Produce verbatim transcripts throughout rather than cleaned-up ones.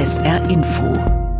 S R Info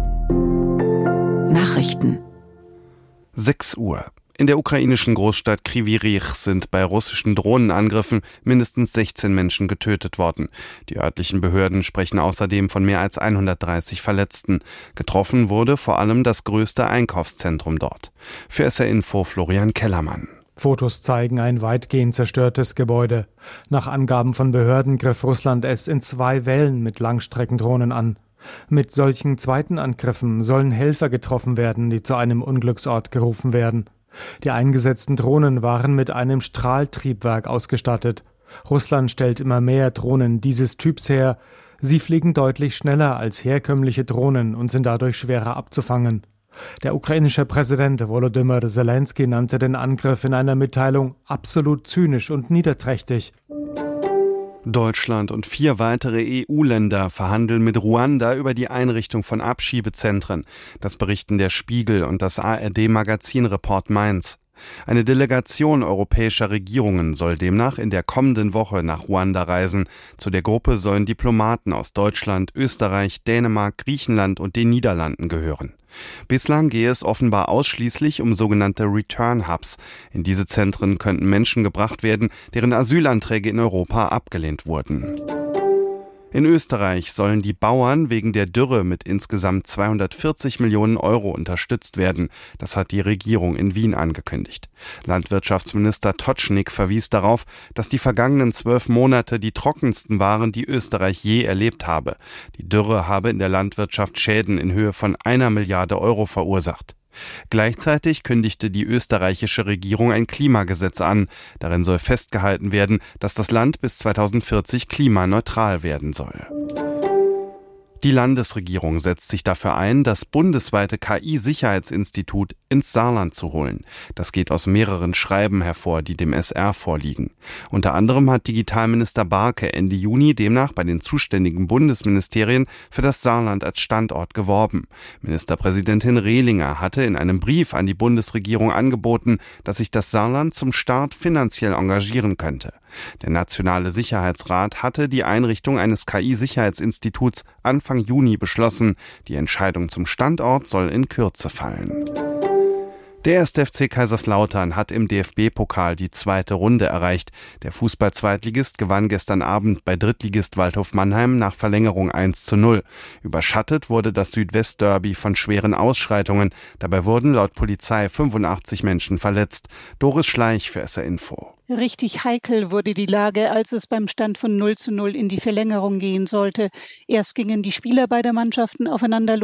Nachrichten sechs Uhr. In der ukrainischen Großstadt Kryvyi Rih sind bei russischen Drohnenangriffen mindestens sechzehn Menschen getötet worden. Die örtlichen Behörden sprechen außerdem von mehr als hundertdreißig Verletzten. Getroffen wurde vor allem das größte Einkaufszentrum dort. Für S R Info Florian Kellermann. Fotos zeigen ein weitgehend zerstörtes Gebäude. Nach Angaben von Behörden griff Russland es in zwei Wellen mit Langstreckendrohnen an. Mit solchen zweiten Angriffen sollen Helfer getroffen werden, die zu einem Unglücksort gerufen werden. Die eingesetzten Drohnen waren mit einem Strahltriebwerk ausgestattet. Russland stellt immer mehr Drohnen dieses Typs her. Sie fliegen deutlich schneller als herkömmliche Drohnen und sind dadurch schwerer abzufangen. Der ukrainische Präsident Volodymyr Zelensky nannte den Angriff in einer Mitteilung absolut zynisch und niederträchtig. Deutschland und vier weitere E U-Länder verhandeln mit Ruanda über die Einrichtung von Abschiebezentren. Das berichten der Spiegel und das A R D-Magazin Report Mainz. Eine Delegation europäischer Regierungen soll demnach in der kommenden Woche nach Ruanda reisen. Zu der Gruppe sollen Diplomaten aus Deutschland, Österreich, Dänemark, Griechenland und den Niederlanden gehören. Bislang gehe es offenbar ausschließlich um sogenannte Return Hubs. In diese Zentren könnten Menschen gebracht werden, deren Asylanträge in Europa abgelehnt wurden. In Österreich sollen die Bauern wegen der Dürre mit insgesamt zweihundertvierzig Millionen Euro unterstützt werden. Das hat die Regierung in Wien angekündigt. Landwirtschaftsminister Totschnig verwies darauf, dass die vergangenen zwölf Monate die trockensten waren, die Österreich je erlebt habe. Die Dürre habe in der Landwirtschaft Schäden in Höhe von einer Milliarde Euro verursacht. Gleichzeitig kündigte die österreichische Regierung ein Klimagesetz an. Darin soll festgehalten werden, dass das Land bis zweitausendvierzig klimaneutral werden soll. Die Landesregierung setzt sich dafür ein, das bundesweite K I-Sicherheitsinstitut ins Saarland zu holen. Das geht aus mehreren Schreiben hervor, die dem S R vorliegen. Unter anderem hat Digitalminister Barke Ende Juni demnach bei den zuständigen Bundesministerien für das Saarland als Standort geworben. Ministerpräsidentin Rehlinger hatte in einem Brief an die Bundesregierung angeboten, dass sich das Saarland zum Start finanziell engagieren könnte. Der Nationale Sicherheitsrat hatte die Einrichtung eines K I-Sicherheitsinstituts Anfang Juni beschlossen. Die Entscheidung zum Standort soll in Kürze fallen. Der erste F C Kaiserslautern hat im D F B-Pokal die zweite Runde erreicht. Der Fußball-Zweitligist gewann gestern Abend bei Drittligist Waldhof Mannheim nach Verlängerung eins zu null. Überschattet wurde das Südwest-Derby von schweren Ausschreitungen. Dabei wurden laut Polizei fünfundachtzig Menschen verletzt. Doris Schleich für S R Info. Richtig heikel wurde die Lage, als es beim Stand von null zu null in die Verlängerung gehen sollte. Erst gingen die Spieler beider Mannschaften aufeinander los.